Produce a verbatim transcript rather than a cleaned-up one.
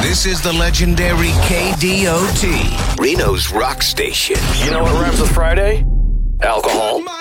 This is the legendary K D O T, Reno's rock station. You know what rhymes with Friday? Alcohol.